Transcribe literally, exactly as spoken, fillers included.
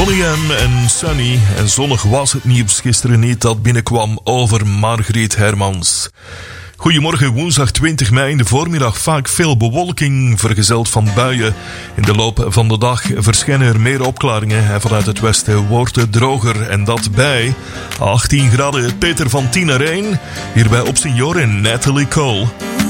Bonnie M en Sunny. En zonnig was het nieuws gisteren niet dat binnenkwam over Margriet Hermans. Goedemorgen, woensdag twintig mei. In de voormiddag vaak veel bewolking, vergezeld van buien. In de loop van de dag verschijnen er meer opklaringen. En vanuit het westen wordt het droger. En dat bij achttien graden. Peter van Tien naar één. Hierbij op Senior en Natalie Cole.